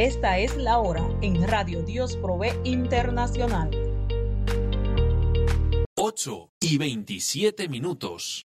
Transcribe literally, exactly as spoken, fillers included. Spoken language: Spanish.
Esta es la hora en Radio Dios Provee Internacional. ocho y veintisiete minutos.